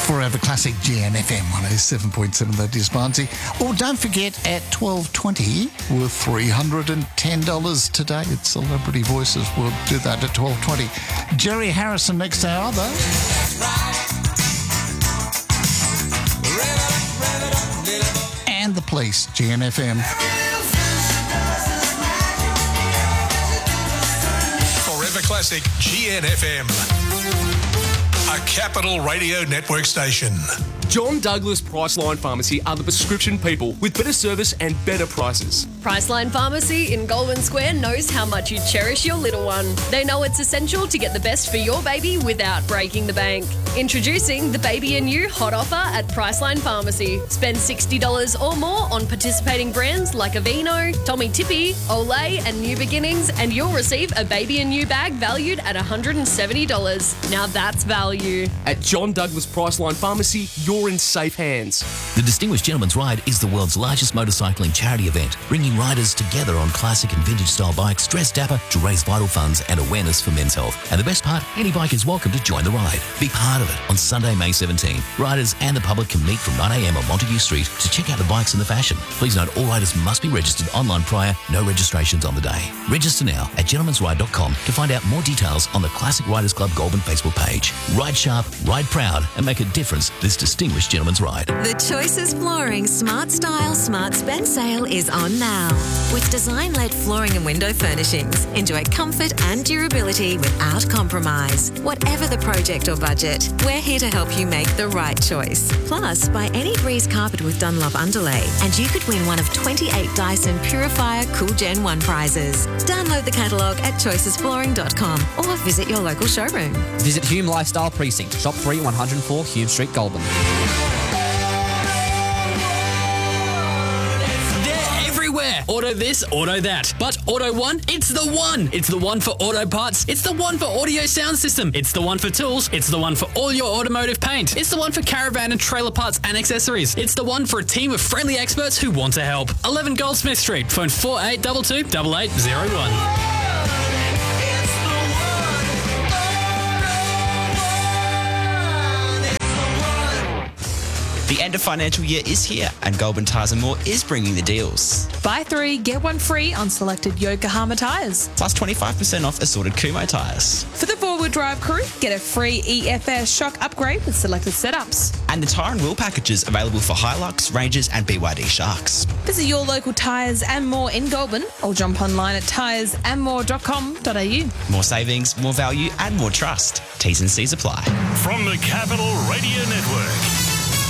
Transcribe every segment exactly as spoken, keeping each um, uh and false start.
Forever Classic G N F M one oh seven point seven, that is Barnsley. Or don't forget at twelve twenty, worth three hundred ten dollars today. It's Celebrity Voices. We'll do that at twelve twenty. Jerry Harrison next hour, though. And the Police, G N F M. Forever Classic G N F M. A Capital Radio Network station. John Douglas Priceline Pharmacy are the prescription people with better service and better prices. Priceline Pharmacy in Goldman Square knows how much you cherish your little one. They know it's essential to get the best for your baby without breaking the bank. Introducing the Baby and You hot offer at Priceline Pharmacy. Spend sixty dollars or more on participating brands like Aveeno, Tommy Tippy, Olay and New Beginnings, and you'll receive a Baby and You bag valued at one hundred seventy dollars. Now that's value. At John Douglas Priceline Pharmacy, you're in safe hands. The Distinguished Gentleman's Ride is the world's largest motorcycling charity event, bringing riders together on classic and vintage style bikes dressed dapper to raise vital funds and awareness for men's health. And the best part, any bike is welcome to join the ride. Be part of it on Sunday, May seventeenth. Riders and the public can meet from nine a m on Montague Street to check out the bikes and the fashion. Please note all riders must be registered online prior, no registrations on the day. Register now at gentleman's ride dot com to find out more details on the Classic Riders Club Goulburn Facebook page. Ride sharp, ride proud, and make a difference this Distinguished Gentleman's Ride. The Choices Flooring Smart Style Smart Spend sale is on now. With design-led flooring and window furnishings, enjoy comfort and durability without compromise. Whatever the project or budget, we're here to help you make the right choice. Plus, buy any Breeze carpet with Dunlop underlay and you could win one of twenty-eight Dyson Purifier Cool Gen one prizes. Download the catalogue at choices flooring dot com or visit your local showroom. Visit Hume Lifestyle Precinct, Shop three, one oh four Hume Street, Goulburn. Auto this, auto that. But Auto One, it's the one. It's the one for auto parts. It's the one for audio sound system. It's the one for tools. It's the one for all your automotive paint. It's the one for caravan and trailer parts and accessories. It's the one for a team of friendly experts who want to help. eleven Goldsmith Street. Phone four eight two two, eight eight zero one. The end of financial year is here and Goulburn Tyres and More is bringing the deals. Buy three, get one free on selected Yokohama tyres. Plus twenty-five percent off assorted Kumho tyres. For the four-wheel drive crew, get a free E F S shock upgrade with selected setups. And the tyre and wheel packages available for Hilux, Rangers and B Y D Sharks. Visit your local Tyres and More in Goulburn or jump online at tyres and more dot com dot a u. More savings, more value and more trust. T's and C's apply. From the Capital Radio Network.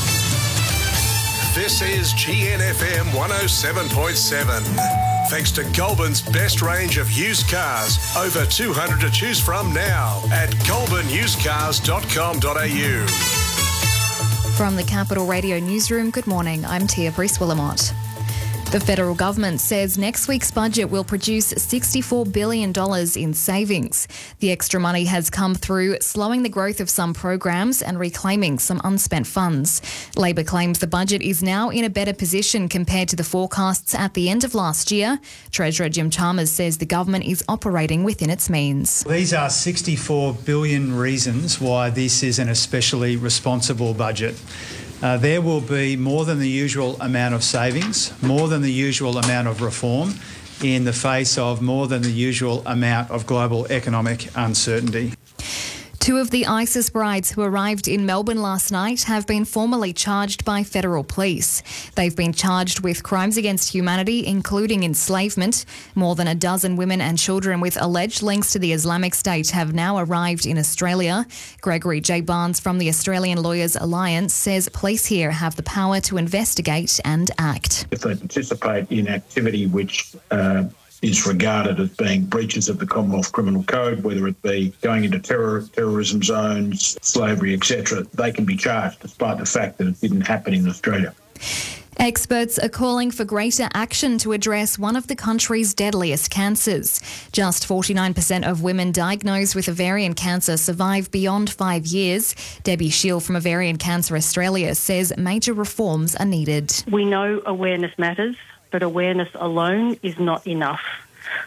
This is G N F M one oh seven point seven. Thanks to Goulburn's best range of used cars. Over two hundred to choose from now at goulburn used cars dot com dot a u. From the Capital Radio Newsroom, good morning. I'm Tia Brees-Willamott. The federal government says next week's budget will produce sixty-four billion dollars in savings. The extra money has come through slowing the growth of some programs and reclaiming some unspent funds. Labor claims the budget is now in a better position compared to the forecasts at the end of last year. Treasurer Jim Chalmers says the government is operating within its means. These are sixty-four billion reasons why this is an especially responsible budget. Uh, there will be more than the usual amount of savings, more than the usual amount of reform in the face of more than the usual amount of global economic uncertainty. Two of the ISIS brides who arrived in Melbourne last night have been formally charged by federal police. They've been charged with crimes against humanity, including enslavement. More than a dozen women and children with alleged links to the Islamic State have now arrived in Australia. Gregory J. Barnes from the Australian Lawyers Alliance says police here have the power to investigate and act. If they participate in activity which uh, is regarded as being breaches of the Commonwealth Criminal Code, whether it be going into terror, terrorism zones, slavery, et cetera, they can be charged despite the fact that it didn't happen in Australia. Experts are calling for greater action to address one of the country's deadliest cancers. Just forty-nine percent of women diagnosed with ovarian cancer survive beyond five years. Debbie Shield from Ovarian Cancer Australia says major reforms are needed. We know awareness matters, but awareness alone is not enough.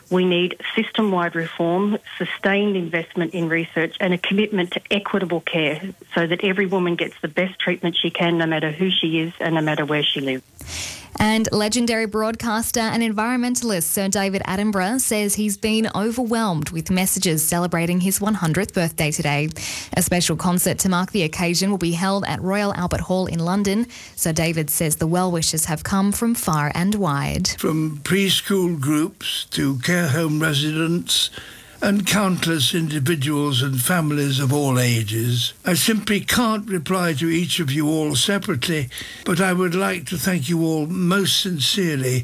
We need system-wide reform, sustained investment in research and a commitment to equitable care so that every woman gets the best treatment she can, no matter who she is and no matter where she lives. And legendary broadcaster and environmentalist Sir David Attenborough says he's been overwhelmed with messages celebrating his one hundredth birthday today. A special concert to mark the occasion will be held at Royal Albert Hall in London. Sir David says the well-wishers have come from far and wide. From preschool groups to care home residents and countless individuals and families of all ages. I simply can't reply to each of you all separately, but I would like to thank you all most sincerely.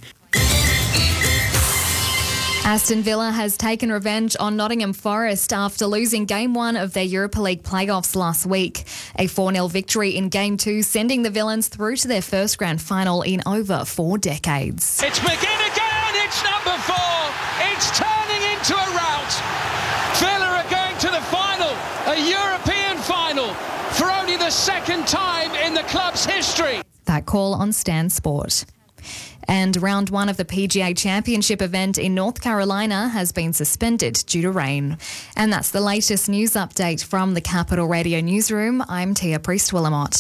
Aston Villa has taken revenge on Nottingham Forest after losing Game one of their Europa League playoffs last week. A four nil victory in Game two, sending the Villains through to their first grand final in over four decades. It's McGinn again, it's number four, it's turning into a rout. Villa are going to the final, a European final, for only the second time in the club's history. That call on Stan Sport. And round one of the P G A Championship event in North Carolina has been suspended due to rain. And that's the latest news update from the Capital Radio Newsroom. I'm Tia Priest-Willamott.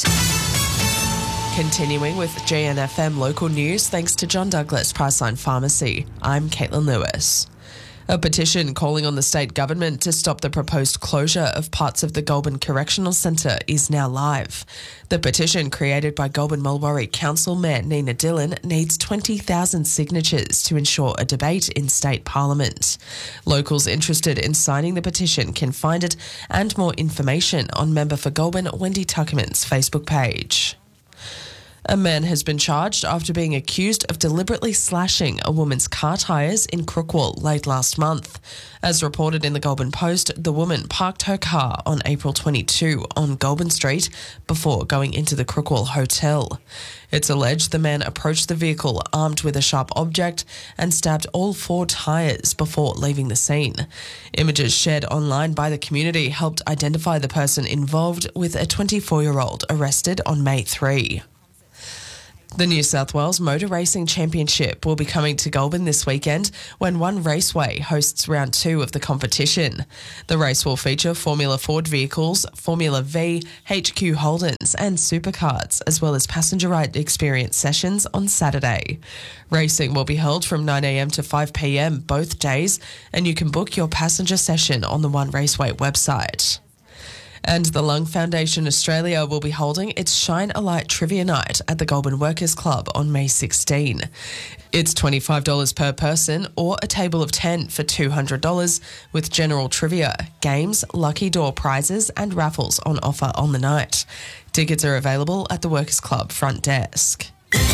Continuing with G N F M local news, thanks to John Douglas Priceline Pharmacy. I'm Caitlin Lewis. A petition calling on the state government to stop the proposed closure of parts of the Goulburn Correctional Centre is now live. The petition, created by Goulburn Mulwaree Council Mayor Nina Dillon, needs twenty thousand signatures to ensure a debate in state parliament. Locals interested in signing the petition can find it and more information on Member for Goulburn Wendy Tuckerman's Facebook page. A man has been charged after being accused of deliberately slashing a woman's car tyres in Crookwell late last month. As reported in the Goulburn Post, the woman parked her car on April twenty-second on Goulburn Street before going into the Crookwell Hotel. It's alleged the man approached the vehicle armed with a sharp object and stabbed all four tyres before leaving the scene. Images shared online by the community helped identify the person involved, with a twenty-four-year-old arrested on May third. The New South Wales Motor Racing Championship will be coming to Goulburn this weekend when One Raceway hosts round two of the competition. The race will feature Formula Ford vehicles, Formula V, H Q Holdens and supercars, as well as passenger ride experience sessions on Saturday. Racing will be held from nine a m to five p m both days, and you can book your passenger session on the One Raceway website. And the Lung Foundation Australia will be holding its Shine a Light Trivia Night at the Goulburn Workers Club on May sixteenth. It's twenty-five dollars per person or a table of ten for two hundred dollars, with general trivia, games, lucky draw prizes and raffles on offer on the night. Tickets are available at the Workers Club front desk.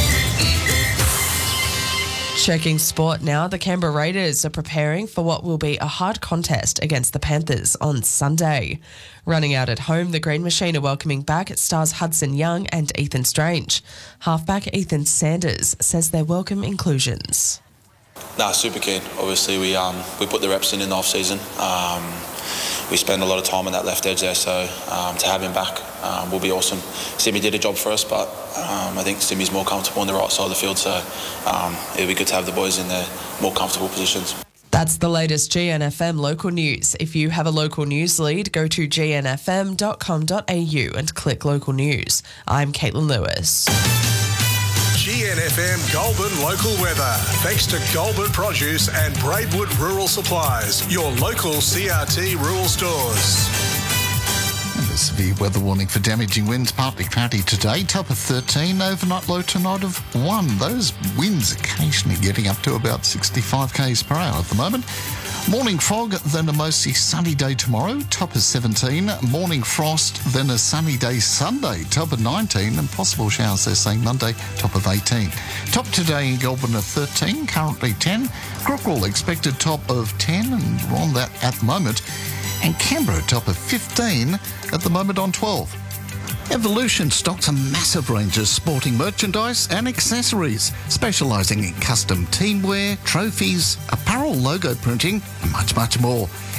Checking sport now, the Canberra Raiders are preparing for what will be a hard contest against the Panthers on Sunday. Running out at home, the Green Machine are welcoming back stars Hudson Young and Ethan Strange. Halfback Ethan Sanders says they're welcome inclusions. Nah, super keen. Obviously, we um we put the reps in in the off season. Um, we spend a lot of time on that left edge there, so um, to have him back um, will be awesome. Simi did a job for us, but um, I think Simi's more comfortable on the right side of the field, so um, it'll be good to have the boys in their more comfortable positions. That's the latest G N F M local news. If you have a local news lead, go to g n f m dot com dot a u and click local news. I'm Caitlin Lewis. G N F M Goulburn local weather. Thanks to Goulburn Produce and Braidwood Rural Supplies, your local C R T rural stores. And a severe weather warning for damaging winds, partly cloudy today. Top of thirteen, overnight low tonight of one. Those winds occasionally getting up to about sixty-five k's per hour at the moment. Morning fog, then a mostly sunny day tomorrow, top of seventeen. Morning frost, then a sunny day Sunday, top of nineteen. And possible showers, they're saying Monday, top of eighteen. Top today in Goulburn of thirteen, currently ten. Crookwell expected top of ten, and we're on that at the moment. And Canberra top of fifteen, at the moment on twelve. Evolution stocks a massive range of sporting merchandise and accessories, specialising in custom teamwear, trophies, apparel logo printing and much, much more.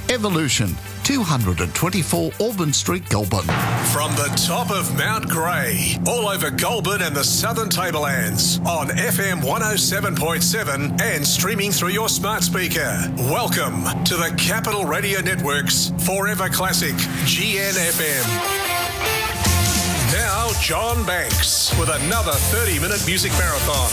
Evolution, two twenty-four Auburn Street, Goulburn. From the top of Mount Grey, all over Goulburn and the Southern Tablelands, on F M one oh seven point seven and streaming through your smart speaker. Welcome to the Capital Radio Network's Forever Classic G N F M. Now, John Banks with another thirty-minute music marathon.